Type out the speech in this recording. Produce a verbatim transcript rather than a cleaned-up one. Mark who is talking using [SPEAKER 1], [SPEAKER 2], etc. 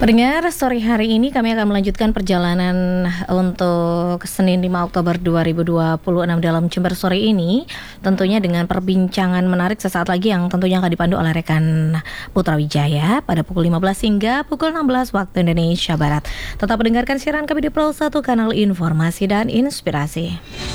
[SPEAKER 1] Pendengar, sore hari ini kami akan melanjutkan perjalanan untuk Senin lima Oktober dua ribu dua puluh enam dalam Jember sore ini, tentunya dengan perbincangan menarik sesaat lagi yang tentunya akan dipandu oleh rekan Putra Wijaya pada pukul lima belas hingga pukul enam belas waktu Indonesia Barat. Tetap mendengarkan siaran kami di Pro satu, kanal informasi dan inspirasi.